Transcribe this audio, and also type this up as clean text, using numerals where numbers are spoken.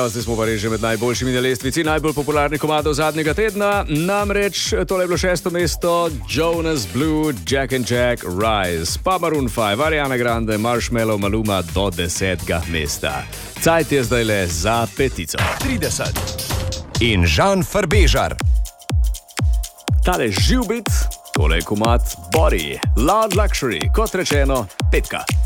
zdaj smo pa res že med najboljšimi na lestvici najbolj popularnih komadov zadnjega tedna. Namreč tole je bilo 6. mesto, Jonas Blue, Jack and Jack, Rise, pa Maroon 5, Ariana Grande, Marshmello, Maluma do 10. mesta. Cajt je zdaj le za petico. 30. In Žan Farbežar. Tale živ bit, tole je komad Body, Loud Luxury, kot rečeno, petka.